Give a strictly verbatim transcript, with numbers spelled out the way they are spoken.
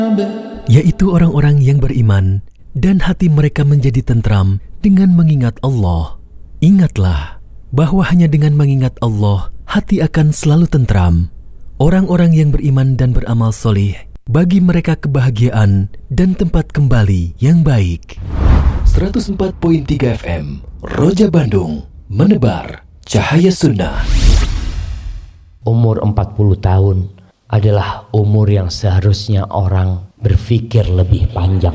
yaitu orang-orang yang beriman dan hati mereka menjadi tentram dengan mengingat Allah. Ingatlah bahwa hanya dengan mengingat Allah, hati akan selalu tentram. Orang-orang yang beriman dan beramal solih, bagi mereka kebahagiaan dan tempat kembali yang baik. seratus empat koma tiga F M Roja Bandung, menebar cahaya sunnah. Umur empat puluh tahun adalah umur yang seharusnya orang berpikir lebih panjang.